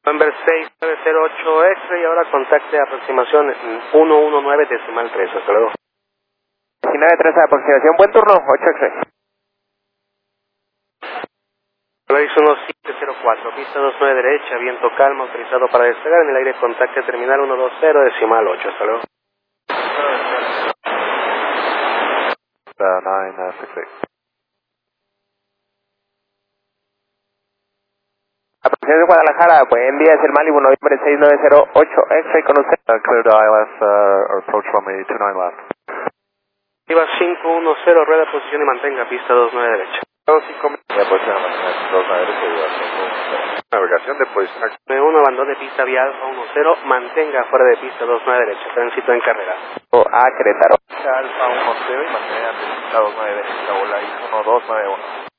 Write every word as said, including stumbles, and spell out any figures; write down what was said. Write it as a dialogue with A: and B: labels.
A: November seis nueve cero ocho X-Ray, ahora contacte aproximación uno uno nueve decimal tres, hasta luego.
B: diecinueve tres aproximación, buen turno, ocho X-Ray.
A: Polaris uno siete cero cuatro, pista dos nueve derecha, viento calmo, autorizado para despegar, en el aire contacte terminal uno dos cero decimal ocho, hasta luego.
C: Uh, nine, uh, six, eight.
B: Aproximación Guadalajara, buen día, es el Malibu, noviembre seis nueve cero ocho X-Ray con usted.
C: Uh, clear to I L S, uh, approach runway two nine left.
A: Iba cinco uno cero, rueda, posición y mantenga, pista dos nueve derecha.
C: cinco de posición, dos nueve derecha, navegación de posición.
A: nueve uno, abandone pista vía Alfa uno cero, mantenga fuera de pista dos nueve derecha, tránsito en carrera.
B: A Querétaro.
C: Alfa uno cero y mantenga pista dos nueve derecha, Polaris uno dos nueve uno.